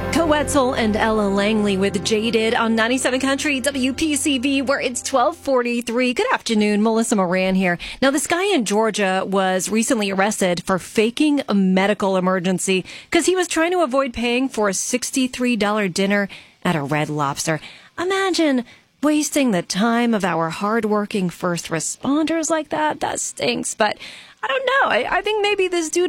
Wetzel and Ella Langley with Jaded on 97 Country WPCV, where it's 12:43. Good afternoon, Melissa Moran here. Now, this guy in Georgia was recently arrested for faking a medical emergency because he was trying to avoid paying for a $63 dinner at a Red Lobster. Imagine wasting the time of our hardworking first responders like that. That stinks, but I don't know. I think maybe this dude